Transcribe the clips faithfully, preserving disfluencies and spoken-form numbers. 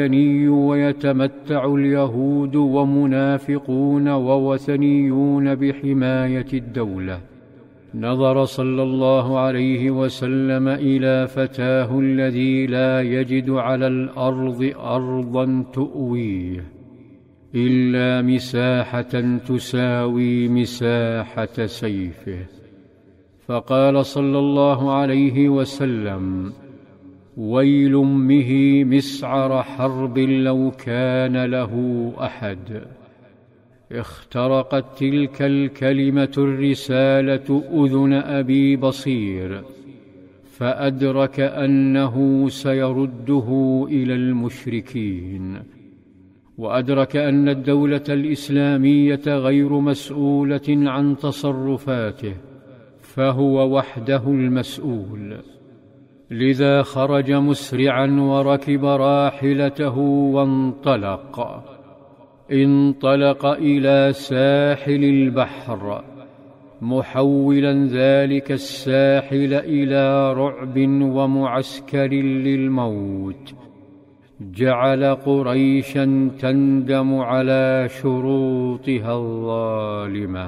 ويتمتع اليهود ومنافقون ووثنيون بحماية الدولة. نظر صلى الله عليه وسلم إلى فتاه الذي لا يجد على الأرض أرضا تؤويه إلا مساحة تساوي مساحة سيفه، فقال صلى الله عليه وسلم: ويل أمه مسعر حرب لو كان له أحد. اخترقت تلك الكلمة الرسالة أذن أبي بصير، فأدرك أنه سيرده إلى المشركين، وأدرك أن الدولة الإسلامية غير مسؤولة عن تصرفاته، فهو وحده المسؤول. لذا خرج مسرعا وركب راحلته وانطلق انطلق إلى ساحل البحر، محولا ذلك الساحل إلى رعب ومعسكر للموت. جعل قريشا تندم على شروطها الظالمة.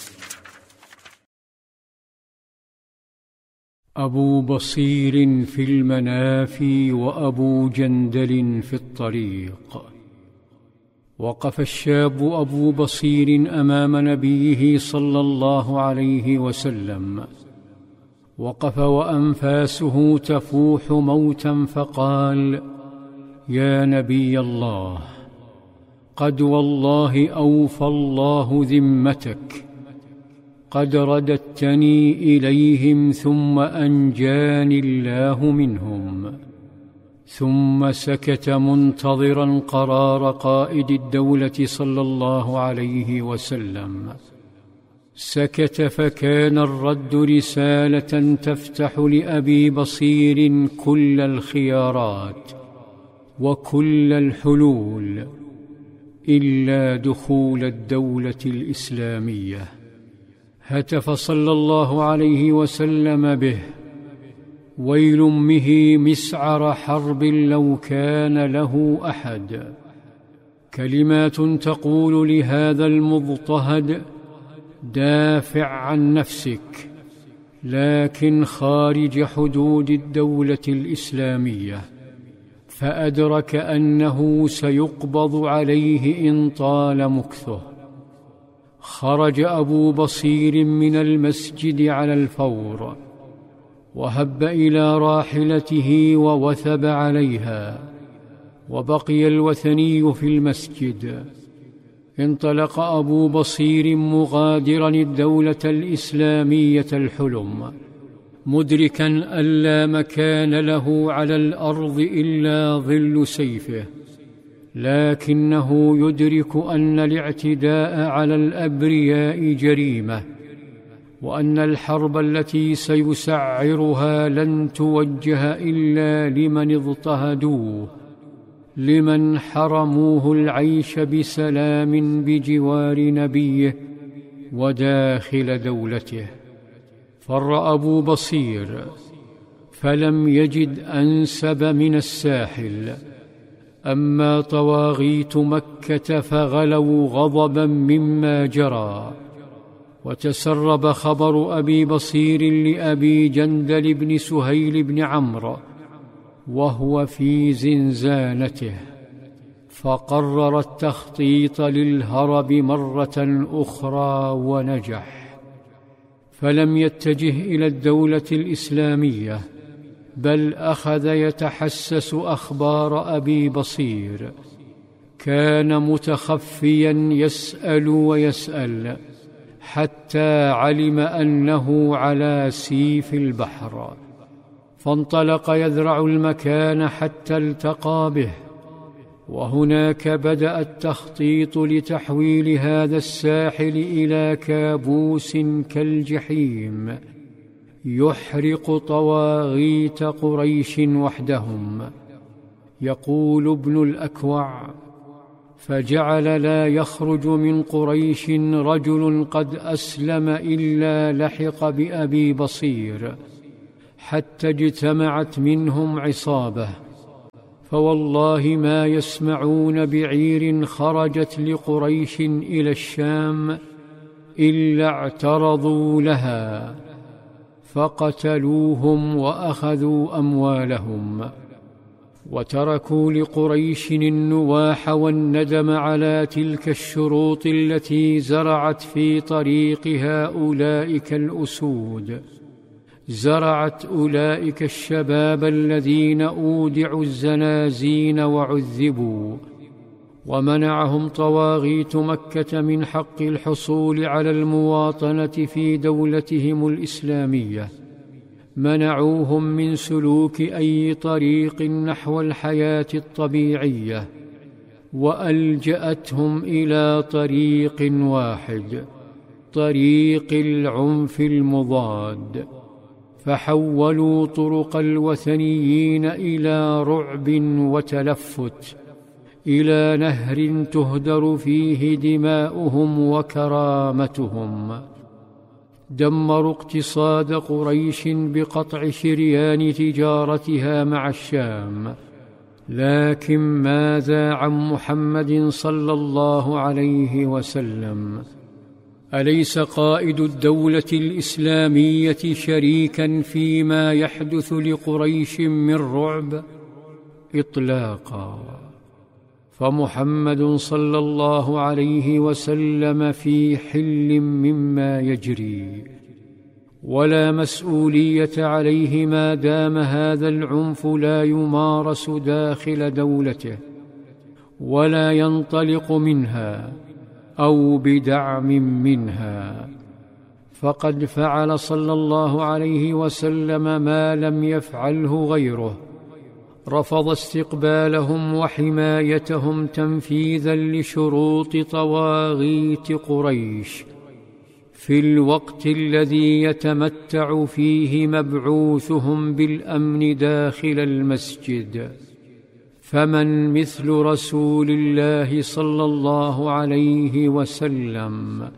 أبو بصير في المنافي وأبو جندل في الطريق. وقف الشاب أبو بصير أمام نبيه صلى الله عليه وسلم، وقف وأنفاسه تفوح موتا، فقال: يا نبي الله، قد والله أوفى الله ذمتك، قد رددتني إليهم ثم أنجاني الله منهم. ثم سكت منتظرا قرار قائد الدولة صلى الله عليه وسلم. سكت، فكان الرد رسالة تفتح لأبي بصير كل الخيارات وكل الحلول إلا دخول الدولة الإسلامية. هتف صلى الله عليه وسلم به: ويل أمه مسعر حرب لو كان له أحد. كلمات تقول لهذا المضطهد: دافع عن نفسك، لكن خارج حدود الدولة الإسلامية. فأدرك أنه سيقبض عليه إن طال مكثه. خرج أبو بصير من المسجد على الفور، وهب إلى راحلته ووثب عليها، وبقي الوثني في المسجد. انطلق أبو بصير مغادرا الدولة الإسلامية الحلم، مدركا أن لا مكان له على الأرض إلا ظل سيفه، لكنه يدرك أن الاعتداء على الأبرياء جريمة، وأن الحرب التي سيسعرها لن توجه إلا لمن اضطهدوه، لمن حرموه العيش بسلام بجوار نبيه وداخل دولته. فر أبو بصير، فلم يجد أنسب من الساحل. أما طواغيت مكة فغلوا غضبا مما جرى. وتسرب خبر أبي بصير لأبي جندل بن سهيل بن عمرو وهو في زنزانته، فقرر التخطيط للهرب مرة أخرى ونجح. فلم يتجه إلى الدولة الإسلامية، بل أخذ يتحسس أخبار أبي بصير. كان متخفيا يسأل ويسأل حتى علم أنه على سيف البحر، فانطلق يذرع المكان حتى التقى به. وهناك بدأ التخطيط لتحويل هذا الساحل إلى كابوس كالجحيم يحرق طواغيت قريش وحدهم. يقول ابن الأكوع: فجعل لا يخرج من قريش رجل قد أسلم إلا لحق بأبي بصير، حتى اجتمعت منهم عصابة، فوالله ما يسمعون بعير خرجت لقريش إلى الشام إلا اعترضوا لها فقتلوهم وأخذوا أموالهم، وتركوا لقريش النواح والندم على تلك الشروط التي زرعت في طريق هؤلاء الأسود، زرعت أولئك الشباب الذين أودعوا الزنازين وعذبوا، ومنعهم طواغيت مكة من حق الحصول على المواطنة في دولتهم الإسلامية، منعوهم من سلوك أي طريق نحو الحياة الطبيعية، وألجأتهم إلى طريق واحد، طريق العنف المضاد، فحولوا طرق الوثنيين إلى رعب وتلفت، إلى نهر تهدر فيه دماؤهم وكرامتهم. دمروا اقتصاد قريش بقطع شريان تجارتها مع الشام، لكن ماذا عن محمد صلى الله عليه وسلم؟ أليس قائد الدولة الإسلامية شريكا فيما يحدث لقريش من رعب؟ إطلاقا، فمحمد صلى الله عليه وسلم في حل مما يجري، ولا مسؤولية عليه ما دام هذا العنف لا يمارس داخل دولته ولا ينطلق منها أو بدعم منها، فقد فعل صلى الله عليه وسلم ما لم يفعله غيره، رفض استقبالهم وحمايتهم تنفيذا لشروط طواغيت قريش في الوقت الذي يتمتع فيه مبعوثهم بالأمن داخل المسجد. فمن مثل رسول الله صلى الله عليه وسلم؟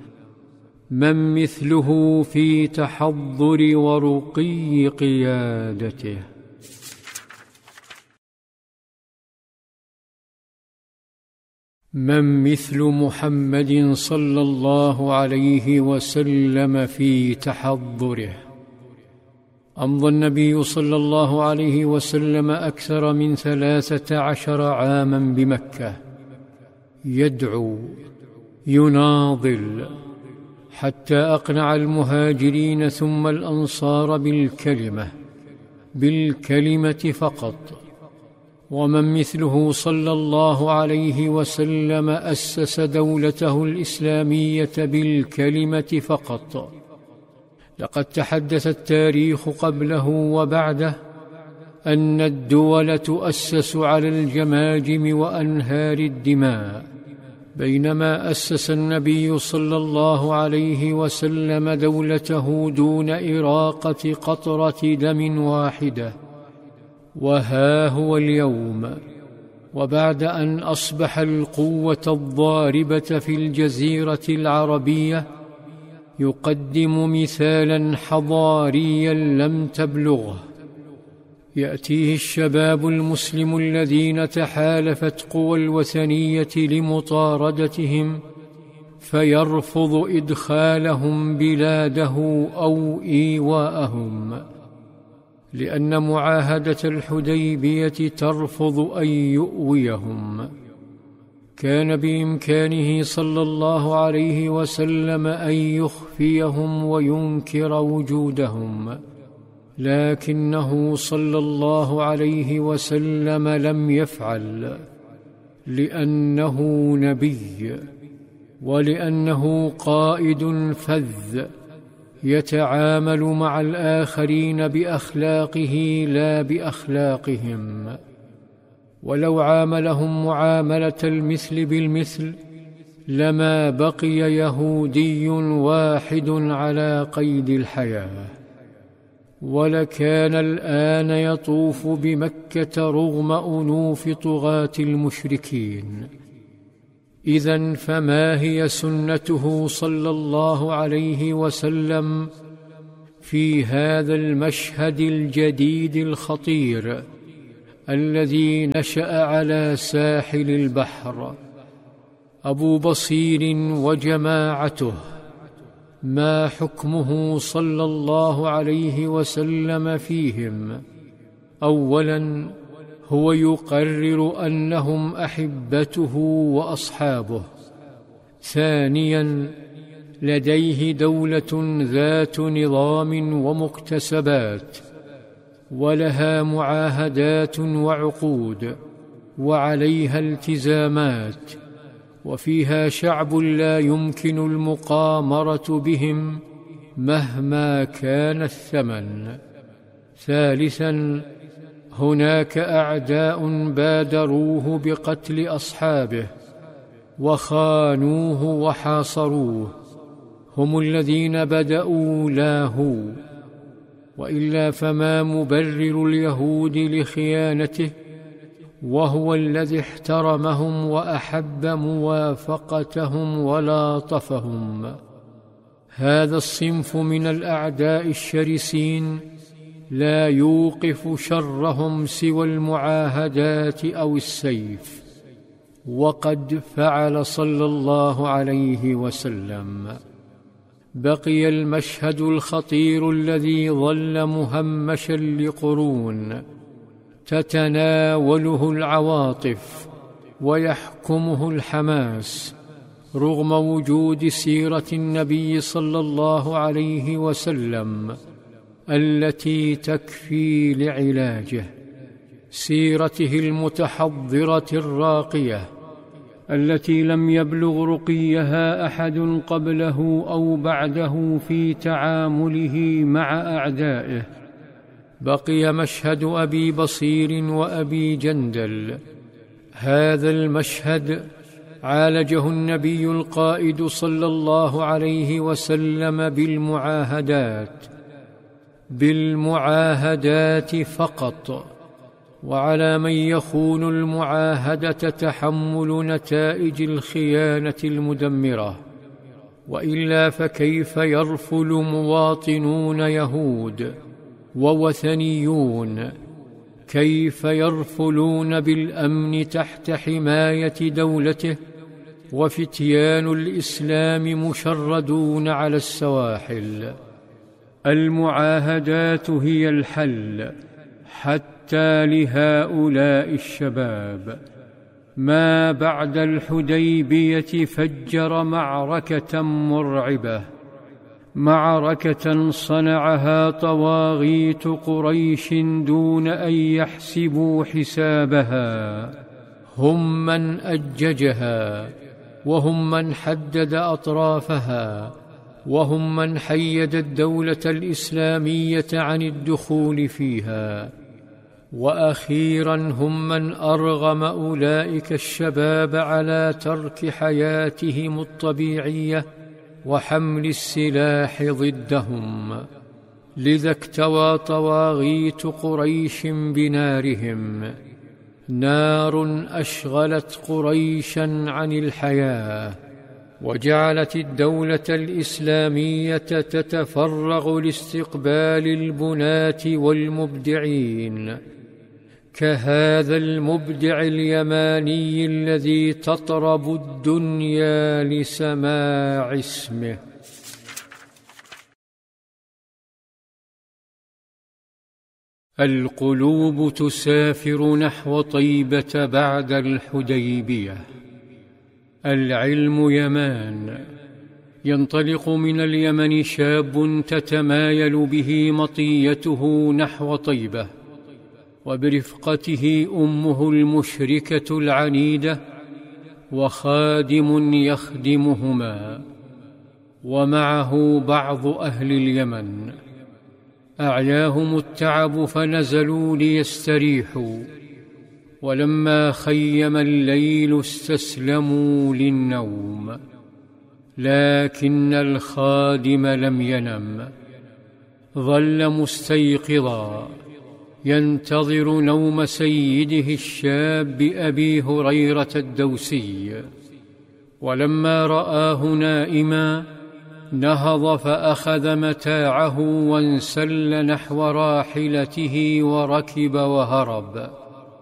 من مثله في تحضر ورقي قيادته؟ من مثل محمد صلى الله عليه وسلم في تحضره؟ أمضى النبي صلى الله عليه وسلم أكثر من ثلاثة عشر عاما بمكة يدعو يناضل حتى أقنع المهاجرين ثم الأنصار بالكلمة بالكلمة فقط. ومن مثله صلى الله عليه وسلم أسس دولته الإسلامية بالكلمة فقط. لقد تحدث التاريخ قبله وبعده أن الدول تؤسس على الجماجم وأنهار الدماء، بينما أسس النبي صلى الله عليه وسلم دولته دون إراقة قطرة دم واحدة. وها هو اليوم، وبعد أن أصبح القوة الضاربة في الجزيرة العربية، يقدم مثالا حضاريا لم تبلغه. يأتيه الشباب المسلم الذين تحالفت قوى الوثنية لمطاردتهم، فيرفض إدخالهم بلاده أو إيواءهم، لأن معاهدة الحديبية ترفض أن يؤويهم. كان بإمكانه صلى الله عليه وسلم أن يخفيهم وينكر وجودهم، لكنه صلى الله عليه وسلم لم يفعل، لأنه نبي، ولأنه قائد فذ يتعامل مع الآخرين بأخلاقه لا بأخلاقهم. ولو عاملهم معاملة المثل بالمثل لما بقي يهودي واحد على قيد الحياة، ولكان الآن يطوف بمكة رغم أنوف طغاة المشركين. إذن فما هي سنته صلى الله عليه وسلم في هذا المشهد الجديد الخطير الذي نشأ على ساحل البحر. أبو بصير وجماعته ما حكمه صلى الله عليه وسلم فيهم؟ أولاً، هو يقرر أنهم أحبته وأصحابه. ثانياً، لديه دولة ذات نظام ومكتسبات، ولها معاهدات وعقود، وعليها التزامات، وفيها شعب لا يمكن المقامرة بهم مهما كان الثمن. ثالثاً، هناك أعداء بادروه بقتل أصحابه وخانوه وحاصروه، هم الذين بدأوا لا هو، وإلا فما مبرر اليهود لخيانته وهو الذي احترمهم وأحب موافقتهم ولاطفهم؟ هذا الصنف من الأعداء الشرسين لا يوقف شرهم سوى المعاهدات أو السيف، وقد فعل صلى الله عليه وسلم. بقي المشهد الخطير الذي ظل مهمشا لقرون تتناوله العواطف ويحكمه الحماس، رغم وجود سيرة النبي صلى الله عليه وسلم التي تكفي لعلاجه، سيرته المتحضرة الراقية التي لم يبلغ رقيها أحد قبله أو بعده في تعامله مع أعدائه. بقي مشهد أبي بصير وأبي جندل. هذا المشهد عالجه النبي القائد صلى الله عليه وسلم بالمعاهدات بالمعاهدات فقط، وعلى من يخون المعاهدة تحمل نتائج الخيانة المدمرة، وإلا فكيف يرفل مواطنون يهود ووثنيون، كيف يرفلون بالأمن تحت حماية دولته وفتيان الإسلام مشردون على السواحل؟ المعاهدات هي الحل حتى لهؤلاء الشباب. ما بعد الحديبية فجر معركة مرعبة، معركة صنعها طواغيت قريش دون أن يحسبوا حسابها. هم من أججها، وهم من حدد أطرافها، وهم من حيد الدولة الإسلامية عن الدخول فيها. وأخيراً هم من أرغم أولئك الشباب على ترك حياتهم الطبيعية وحمل السلاح ضدهم. لذا اكتوى طواغيت قريش بنارهم، نار أشغلت قريشاً عن الحياة، وجعلت الدولة الإسلامية تتفرغ لاستقبال البناة والمبدعين، كهذا المبدع اليماني الذي تطرب الدنيا لسماع اسمه. القلوب تسافر نحو طيبة بعد الحديبية. العلم يمان. ينطلق من اليمن شاب تتمايل به مطيته نحو طيبة، وبرفقته أمه المشركة العنيدة وخادم يخدمهما، ومعه بعض أهل اليمن. أعياهم التعب فنزلوا ليستريحوا، ولما خيم الليل استسلموا للنوم، لكن الخادم لم ينم، ظل مستيقظا ينتظر نوم سيده الشاب أبي هريرة الدوسي. ولما رآه نائما نهض فأخذ متاعه وانسل نحو راحلته وركب وهرب.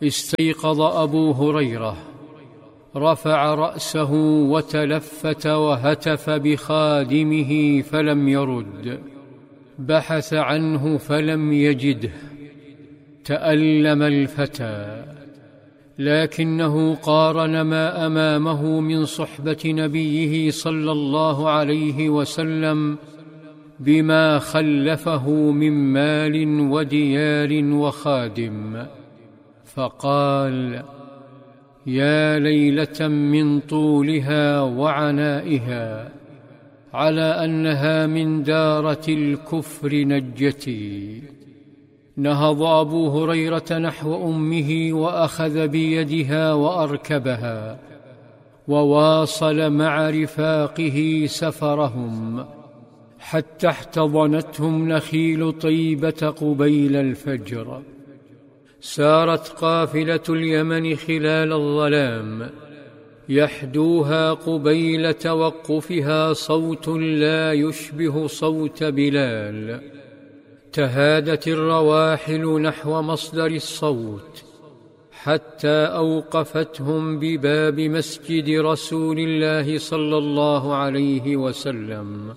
استيقظ أبو هريرة، رفع رأسه وتلفت وهتف بخادمه فلم يرد، بحث عنه فلم يجده. تألم الفتى، لكنه قارن ما أمامه من صحبة نبيه صلى الله عليه وسلم بما خلفه من مال وديار وخادم، فقال: يا ليلة من طولها وعنائها، على أنها من دارة الكفر نجتي. نهض أبو هريرة نحو أمه وأخذ بيدها وأركبها، وواصل مع رفاقه سفرهم حتى احتضنتهم نخيل طيبة قبيل الفجر. سارت قافلة اليمن خلال الظلام، يحدوها قبيل توقفها صوت لا يشبه صوت بلال. تهادت الرواحل نحو مصدر الصوت حتى أوقفتهم بباب مسجد رسول الله صلى الله عليه وسلم.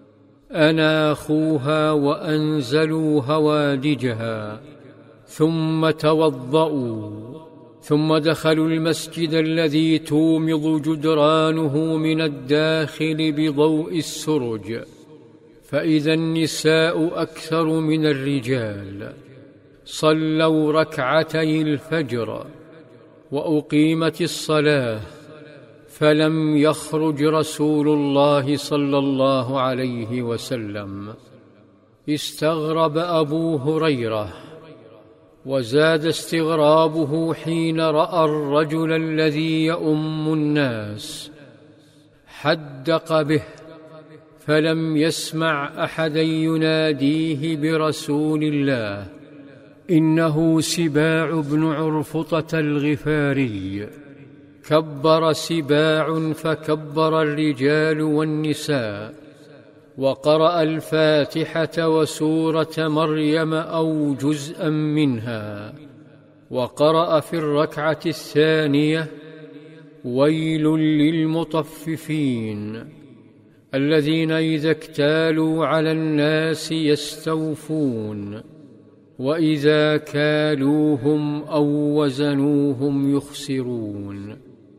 أناخوها وأنزلوا هوادجها، ثم توضأوا، ثم دخلوا المسجد الذي تومض جدرانه من الداخل بضوء السرج، فإذا النساء أكثر من الرجال. صلوا ركعتي الفجر وأقيمت الصلاة، فلم يخرج رسول الله صلى الله عليه وسلم. استغرب أبو هريرة، وزاد استغرابه حين رأى الرجل الذي يؤم الناس. حدق به، فلم يسمع أحدا يناديه برسول الله. إنه سباع بن عرفطة الغفاري. كبر سباع فكبر الرجال والنساء، وقرأ الفاتحة وسورة مريم أو جزءا منها، وقرأ في الركعة الثانية: ويل للمطففين الذين إذا اكتالوا على الناس يستوفون، وإذا كالوهم أو وزنوهم يخسرون.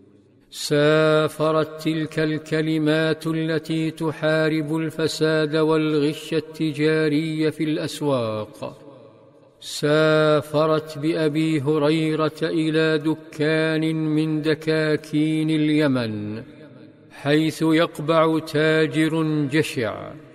سافرت تلك الكلمات التي تحارب الفساد والغش التجاري في الأسواق، سافرت بأبي هريرة إلى دكان من دكاكين اليمن، حيث يقبع تاجر جشع